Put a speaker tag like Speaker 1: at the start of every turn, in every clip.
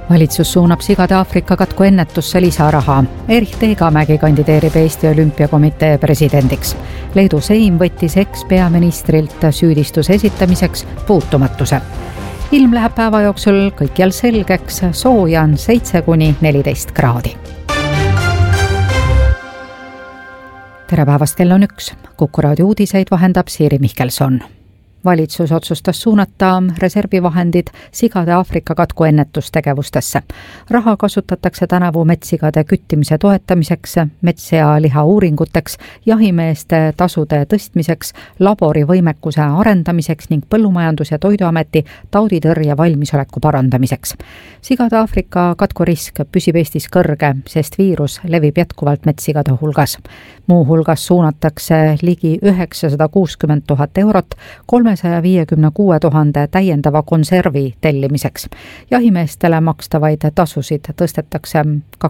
Speaker 1: Valitsus suunab sigade Aafrika katku ennetusse lisaraha. Erich Teegamägi kandideerib Eesti Olümpiakomitee presidendiks. Leedu Seim võttis eks-peaministrilt süüdistuse esitamiseks puutumatuse. Ilm läheb päeva jooksul kõikjal selgeks, sooja on 7–14 kraadi. Tere päevast, kell on 1. Kuku raadio uudiseid vahendab Siiri Mihkelson. Valitsus otsustas suunata reservivahendid sigade Aafrika katku ennetustegevustesse. Raha kasutatakse tänavu metssigade küttimise toetamiseks, metssea liha uuringuteks, jahimeeste tasude tõstmiseks, laborivõimekuse arendamiseks ning Põllumajandus- ja Toiduameti tauditõrje valmisoleku parandamiseks. Sigade Aafrika katku risk püsib Eestis kõrge, sest viirus levib jätkuvalt metssigade hulgas. Muu hulgas suunatakse ligi 960 000 eurot 356 000 täiendava konservi tellimiseks. Jahimeestele makstavaid tasusid tõstetakse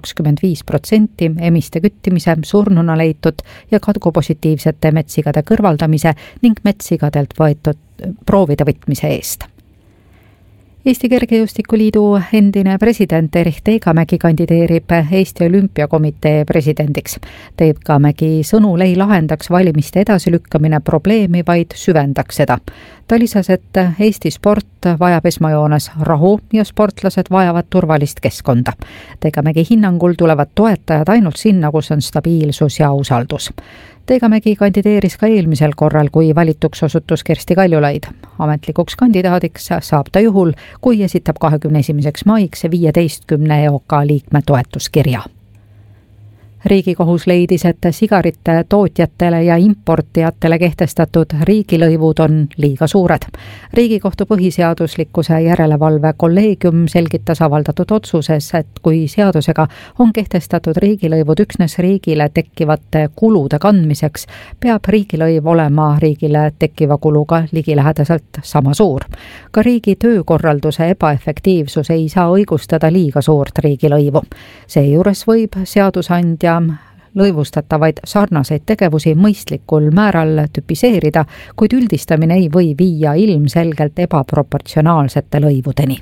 Speaker 1: 25% emiste küttimise, surnuna leitud ja katkupositiivsete metssigade kõrvaldamise ning metssigadelt võetud proovide võtmise eest. Eesti Kergejõustikuliidu endine president Erich Teegamägi kandideerib Eesti Olümpiakomitee presidendiks. Teegamägi sõnul ei lahendaks valimiste edasilükkamine probleemi, vaid süvendaks seda. Ta lisas, et Eesti sport vajab esmajoones rahu ja sportlased vajavad turvalist keskkonda. Teegamägi hinnangul tulevad toetajad ainult sinna, kus on stabiilsus ja usaldus. Teegamägi kandideeris ka eelmisel korral, kui valituks osutus Kersti Kaljulaid. Ametlikuks kandidaadiks saab ta juhul, kui esitab 21. maiks 15 EOK liikme toetuskirja. Riigikohus leidis, et sigarite tootjatele ja importijatele kehtestatud riigilõivud on liiga suured. Riigikohtu põhiseaduslikkuse järelevalve kolleegium selgitas avaldatud otsuses, et kui seadusega on kehtestatud riigilõivud üksnes riigile tekkivate kulude kandmiseks, peab riigilõiv olema riigile tekkiva kuluga ligilähedaselt sama suur. Ka riigi töökorralduse ebaefektiivsus ei saa õigustada liiga suurt riigilõivu. Seejuures võib seadusandja lõivustatavaid sarnaseid tegevusi mõistlikul määral tüpiseerida, kuid üldistamine ei või viia ilmselgelt ebaproportsionaalsete lõivudeni.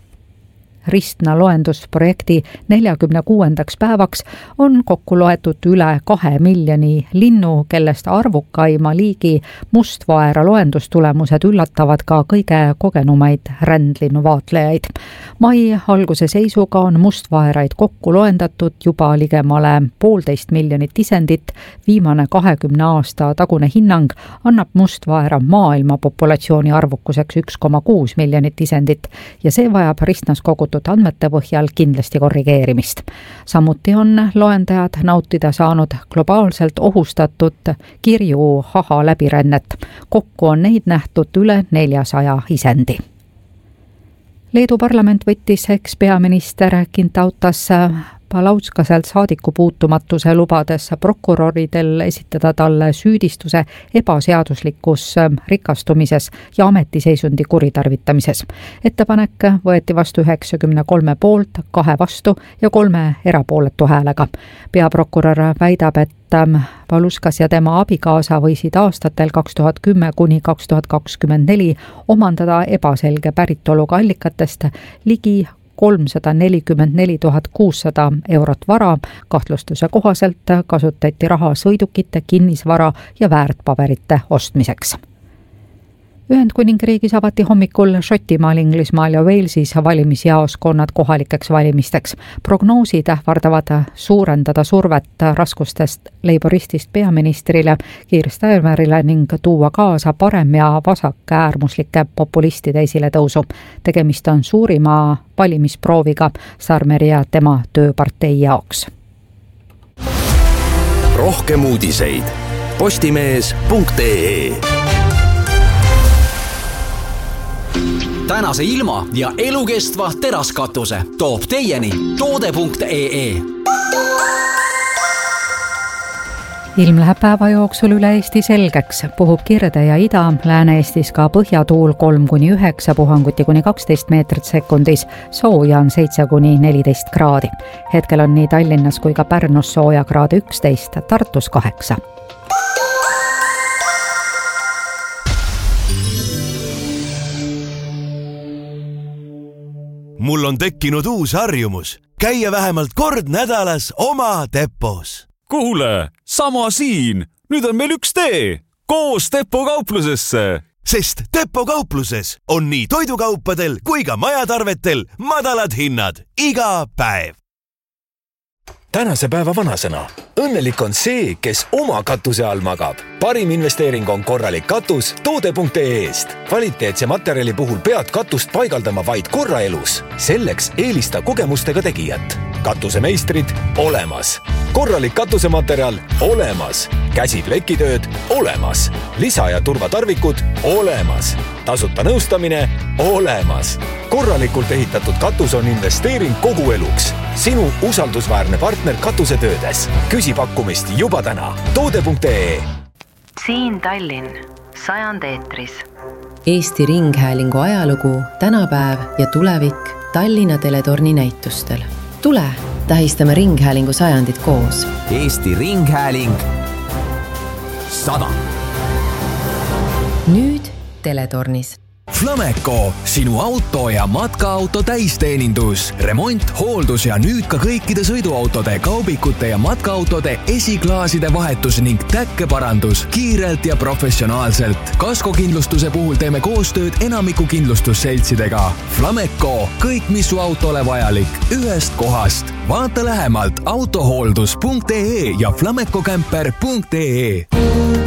Speaker 1: Ristna loendusprojekti 46. päevaks on kokku loetud üle 2 miljoni linnu, kellest arvukaima liigi mustvaera loendustulemused üllatavad ka kõige kogenumaid rändlinnu vaatlejaid. Mai alguse seisuga on mustvaeraid kokku loendatud juba ligemale 1,5 miljonit isendit. Viimane 20 aasta tagune hinnang annab mustvaera maailma populatsiooni arvukuseks 1,6 miljonit isendit ja see vajab Ristnas kogutud andmete põhjal kindlasti korrigeerimist. Samuti on loendajad nautida saanud globaalselt ohustatud kirju haha läbirännet. Kokku on neid nähtud üle 400 isendi. Leedu parlament võttis eks-peaminister Gintautas Palauskaselt saadiku puutumatuse lubades prokuröridel esitada talle süüdistuse ebaseaduslikus rikastumises ja ametiseisundi kuritarvitamises. Ettepanek võeti vastu 93 poolt, 2 vastu ja 3 erapooletu häälega. Peaprokurör väidab, et Paluskas ja tema abikaasa võisid aastatel 2010–2024 omandada ebaselge päritoluga allikatest ligi 344 600 eurot vara. Kahtlustuse kohaselt kasutati raha sõidukite, kinnisvara ja väärtpaberite ostmiseks. Ühendkuningriigis avati hommikul Šotimaal, Inglismaal ja Walesis valimisjaoskonnad kohalikeks valimisteks. Prognoosid ähvardavad suurendada survet raskustest leiboristist peaministrile Keir Starmerile ning tuua kaasa parem- ja vasakäärmuslike populistide esiletõusu. Tegemist on suurima valimisprooviga Starmeri ja tema tööpartei jaoks.
Speaker 2: Rohkem uudiseid postimees.ee. Tänase ilma ja elukestva teraskatuse toob teieni toode.ee.
Speaker 1: Ilm läheb päeva jooksul üle Eesti selgeks. Puhub Kirde- ja Ida, Lääne-Eestis ka põhjatuul 3–9 puhanguti kuni 12 meetrit sekundis. Sooja on 7–14 kraadi. Hetkel on nii Tallinnas kui ka Pärnus sooja kraadi 11, Tartus 8.
Speaker 3: mul on tekkinud uus harjumus. Käia vähemalt kord nädalas oma depos.
Speaker 4: Kuule, sama siin. Nüüd on meil üks tee. Koos Depo kauplusesse.
Speaker 3: Sest Depo kaupluses on nii toidukaupadel kui ka majatarvetel madalad hinnad iga päev.
Speaker 5: Tänase päeva vanasõna. Õnnelik on see, kes oma katuse all magab. Parim investeering on korralik katus toode.ee-st. Kvaliteetse materjali puhul pead katust paigaldama vaid korra elus. Selleks eelista kogemustega tegijat. Katusemeistrid olemas. Korralik katusematerjal olemas. Käsiplekkitööd olemas. Lisa- ja turvatarvikud olemas. Tasuta nõustamine olemas. Korralikult ehitatud katus on investeering kogu eluks. Sinu usaldusväärne partner katusetöödes. Küsi pakkumist juba täna. Toode.ee.
Speaker 6: Siin Tallinn, 100 eetris.
Speaker 7: Eesti Ringhäälingu ajalugu, tänapäev ja tulevik Tallinna teletorni näitustel. Tule, tähistame Ringhäälingu 100 koos.
Speaker 2: Eesti Ringhääling 100.
Speaker 7: Nüüd teletornis.
Speaker 2: Flameco, sinu auto ja matkaauto täisteenindus, remont, hooldus ja nüüd ka kõikide sõiduautode, kaubikute ja matkaautode esiklaaside vahetus ning täkkeparandus kiirelt ja professionaalselt. Kaskokindlustuse puhul teeme koostööd enamiku kindlustusseltsidega. Flameco, kõik mis su autole vajalik, ühest kohast. Vaata lähemalt autohooldus.ee ja flamecocamper.ee.